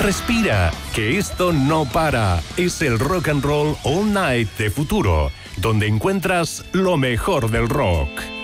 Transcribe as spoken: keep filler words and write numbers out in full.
Respira, que esto no para. Es el Rock and Roll All Night de Futuro, donde encuentras lo mejor del rock.